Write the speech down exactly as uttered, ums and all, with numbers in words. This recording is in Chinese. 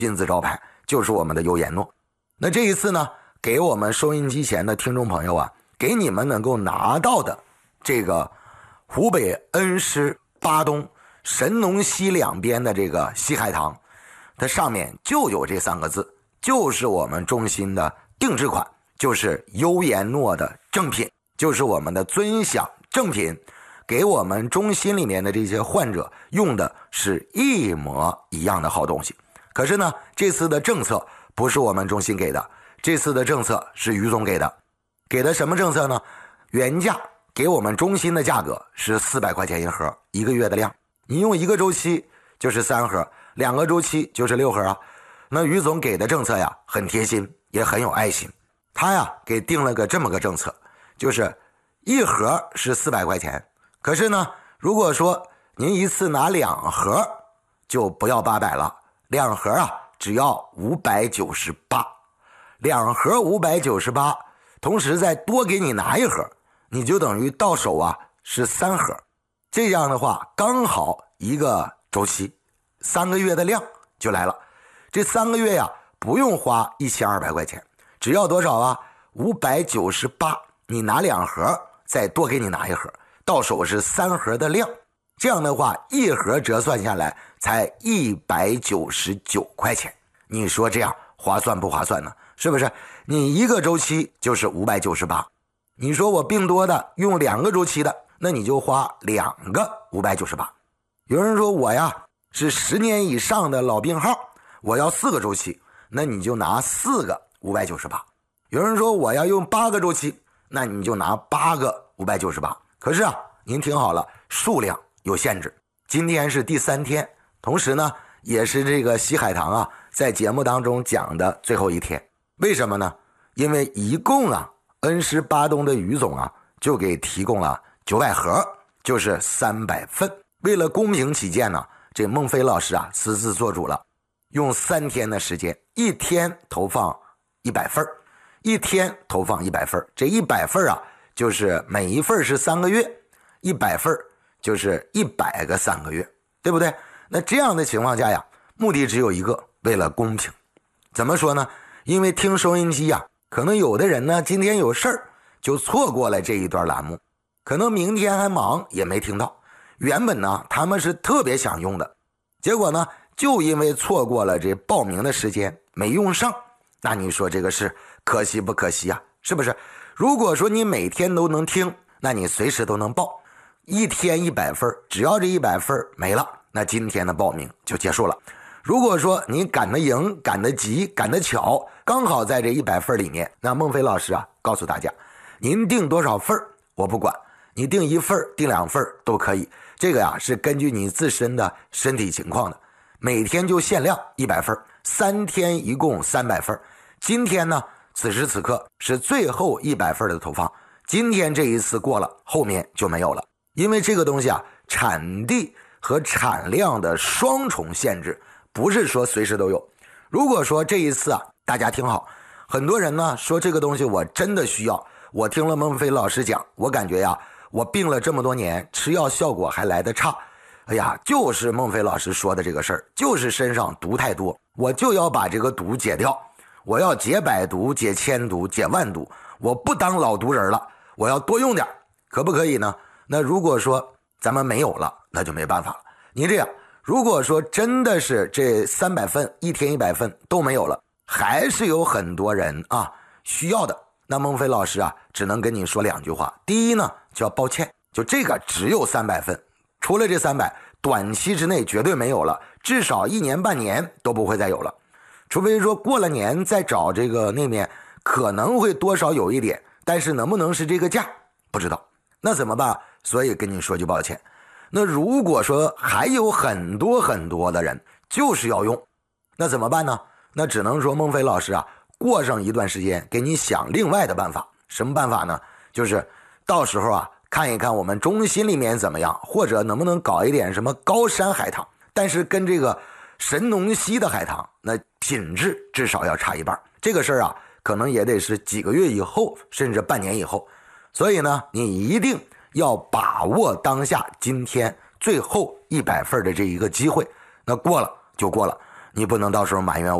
金字招牌，就是我们的优颜诺。那这一次呢，给我们收音机前的听众朋友啊，给你们能够拿到的这个湖北恩施巴东神农溪两边的这个西海棠，它上面就有这三个字，就是我们中心的定制款，就是优颜诺的正品，就是我们的尊享正品，给我们中心里面的这些患者用的是一模一样的好东西。可是呢，这次的政策不是我们中心给的，这次的政策是于总给的。给的什么政策呢？原价给我们中心的价格是四百块钱一盒，一个月的量，你用一个周期就是三盒，两个周期就是六盒啊。那于总给的政策呀，很贴心，也很有爱心。他呀给定了个这么个政策，就是一盒是四百块钱，可是呢，如果说您一次拿两盒，就不要八百了，两盒啊只要五百九十八，两盒五百九十八，同时再多给你拿一盒，你就等于到手啊是三盒。这样的话刚好一个周期，三个月的量就来了。这三个月呀不用花一千二百块钱，只要多少啊？五百九十八，你拿两盒，再多给你拿一盒，到手是三盒的量。这样的话一盒折算下来才一百九十九块钱，你说这样划算不划算呢？是不是？你一个周期就是五百九十八，你说我病多的用两个周期的，那你就花两个五百九十八。有人说我呀是十年以上的老病号，我要四个周期，那你就拿四个五百九十八。有人说我要用八个周期，那你就拿八个五百九十八。可是啊，您听好了，数量有限制。今天是第三天，同时呢也是这个西海棠啊在节目当中讲的最后一天。为什么呢？因为一共啊恩施巴东的于总啊就给提供了九百盒，就是三百份。为了公平起见呢，这孟非老师啊私自做主了，用三天的时间，一天投放一百份，一天投放一百份。这一百份啊就是每一份是三个月，一百份就是一百个三个月，对不对？那这样的情况下呀，目的只有一个，为了公平。怎么说呢？因为听收音机呀，可能有的人呢今天有事儿就错过了这一段栏目，可能明天还忙也没听到。原本呢他们是特别想用的，结果呢就因为错过了这报名的时间没用上，那你说这个是可惜不可惜啊？是不是？如果说你每天都能听，那你随时都能报，一天一百份，只要这一百份没了，那今天的报名就结束了。如果说你赶得赢，赶得急，赶得巧，刚好在这一百份里面，那孟非老师啊告诉大家，您订多少份我不管，你订一份订两份都可以，这个呀是根据你自身的身体情况的，每天就限量一百份，三天一共三百份。今天呢此时此刻是最后一百份的投放，今天这一次过了，后面就没有了。因为这个东西啊产地和产量的双重限制，不是说随时都有。如果说这一次啊大家听好，很多人呢说这个东西我真的需要，我听了孟非老师讲，我感觉呀我病了这么多年，吃药效果还来得差，哎呀就是孟非老师说的这个事儿，就是身上毒太多，我就要把这个毒解掉，我要解百毒，解千毒，解万毒，我不当老毒人了，我要多用点，可不可以呢？那如果说咱们没有了，那就没办法了。你这样，如果说真的是这三百份，一天一百份都没有了，还是有很多人啊需要的，那孟非老师啊只能跟你说两句话。第一呢叫抱歉，就这个只有三百份，除了这三百，短期之内绝对没有了，至少一年半年都不会再有了，除非说过了年再找这个那面可能会多少有一点，但是能不能是这个价不知道，那怎么办？所以跟你说句抱歉。那如果说还有很多很多的人就是要用，那怎么办呢？那只能说孟非老师啊过上一段时间给你想另外的办法。什么办法呢？就是到时候啊看一看我们中心里面怎么样，或者能不能搞一点什么高山海棠，但是跟这个神农溪的海棠那品质至少要差一半。这个事儿啊可能也得是几个月以后，甚至半年以后。所以呢你一定要把握当下今天最后一百份的这一个机会，那过了就过了， 你不能到时候埋怨我。